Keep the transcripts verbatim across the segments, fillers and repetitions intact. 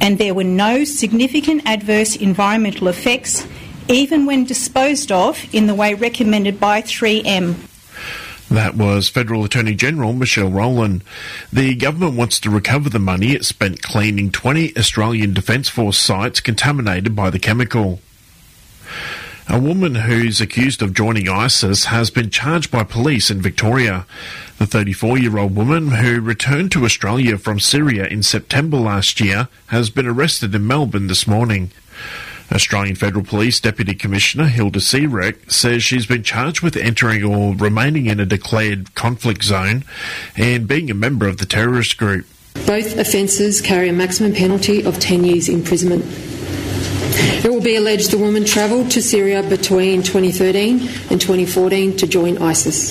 and there were no significant adverse environmental effects, even when disposed of in the way recommended by three M. That was Federal Attorney-General Michelle Rowland. The government wants to recover the money it spent cleaning twenty Australian Defence Force sites contaminated by the chemical. A woman who's accused of joining ISIS has been charged by police in Victoria. The thirty-four-year-old woman, who returned to Australia from Syria in September last year, has been arrested in Melbourne this morning. Australian Federal Police Deputy Commissioner Hilda Searek says she's been charged with entering or remaining in a declared conflict zone and being a member of the terrorist group. Both offences carry a maximum penalty of ten years imprisonment. It will be alleged the woman travelled to Syria between twenty thirteen and twenty fourteen to join ISIS.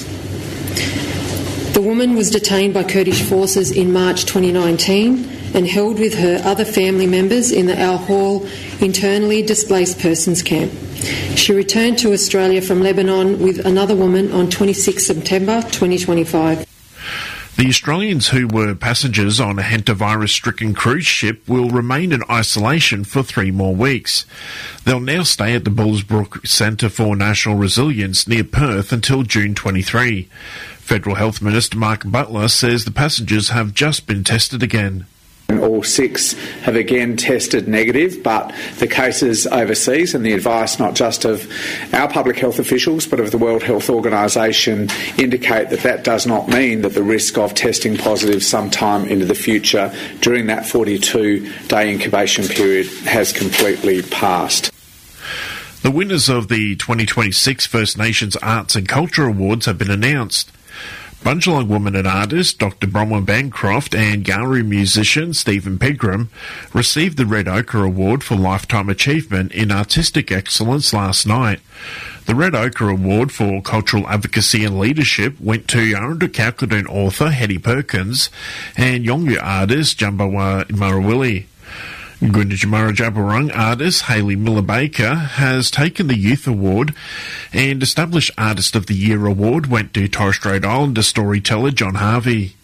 The woman was detained by Kurdish forces in March twenty nineteen and held with her other family members in the Al Hol internally displaced persons camp. She returned to Australia from Lebanon with another woman on twenty-sixth September twenty twenty-five. The Australians who were passengers on a hantavirus-stricken cruise ship will remain in isolation for three more weeks. They'll now stay at the Bullsbrook Centre for National Resilience near Perth until June twenty-third. Federal Health Minister Mark Butler says the passengers have just been tested again. All six have again tested negative, but the cases overseas and the advice not just of our public health officials but of the World Health Organisation indicate that that does not mean that the risk of testing positive sometime into the future during that forty-two day incubation period has completely passed. The winners of the twenty twenty-six First Nations Arts and Culture Awards have been announced. Bundjalung woman and artist Doctor Bronwyn Bancroft and Garu musician Stephen Pegram received the Red Ochre Award for Lifetime Achievement in Artistic Excellence last night. The Red Ochre Award for Cultural Advocacy and Leadership went to Yarrandoo Kalkadoon author Hetty Perkins and Yolngu artist Jambawa Marawili. Gunditjmara Jabarung artist Hayley Miller-Baker has taken the Youth Award, and Established Artist of the Year Award went to Torres Strait Islander storyteller John Harvey.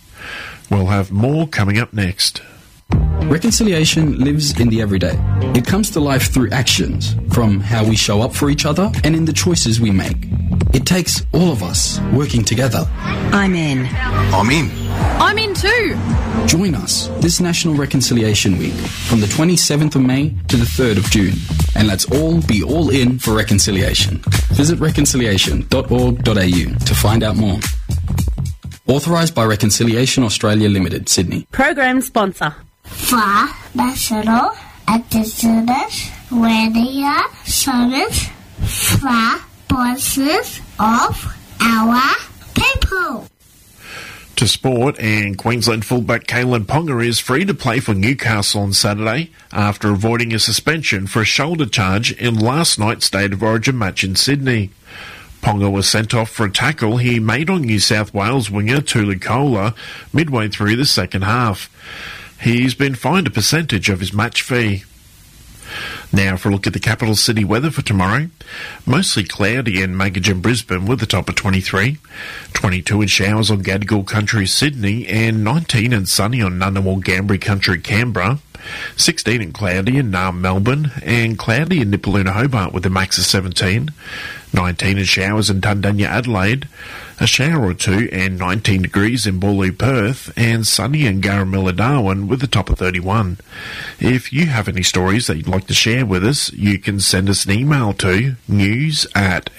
We'll have more coming up next. Reconciliation lives in the everyday. It comes to life through actions, from how we show up for each other and in the choices we make. It takes all of us working together. I'm in. I'm in. I'm in too. Join us this National Reconciliation Week from the twenty-seventh of May to the third of June. And let's all be all in for reconciliation. Visit reconciliation dot org dot a u to find out more. Authorised by Reconciliation Australia Limited, Sydney. Program sponsor. For National Indigenous Radio Service for voices of our people. To sport, and Queensland fullback Kalyn Ponga is free to play for Newcastle on Saturday after avoiding a suspension for a shoulder charge in last night's State of Origin match in Sydney. Ponga was sent off for a tackle he made on New South Wales winger Tulu Koula midway through the second half. He's been fined a percentage of his match fee. Now for a look at the capital city weather for tomorrow. Mostly cloudy in Magajin, Brisbane with a top of twenty-three. twenty-two in showers on Gadigal Country, Sydney, and nineteen and sunny on Ngunnawal Ngambri Country, Canberra. sixteen and cloudy in Naarm, Melbourne, and cloudy in Nipaluna, Hobart with a max of seventeen. nineteen in showers in Tundanya, Adelaide. A shower or two and nineteen degrees in Boorloo, Perth, and sunny in Garamilla, Darwin with a top of thirty-one. If you have any stories that you'd like to share with us, you can send us an email to news at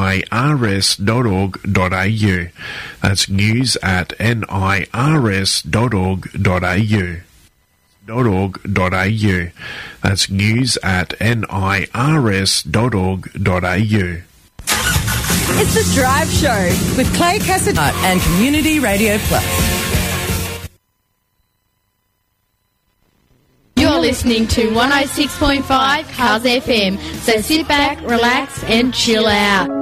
nirs dot org dot a u. That's news at nirs dot org dot a u. .org.au. That's news at nirs dot org dot a u. It's The Drive Show with Clay Cassidy and Community Radio Plus. You're listening to one oh six point five Cars F M, so sit back, relax and chill out.